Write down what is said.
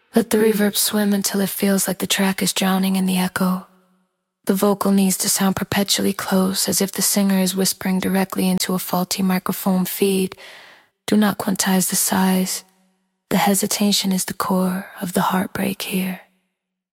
Let the reverb swim until it feels like the track is drowning in the echo. The vocal needs to sound perpetually close, as if the singer is whispering directly into a faulty microphone feed. Do not quantize the size. The hesitation is the core of the heartbreak here.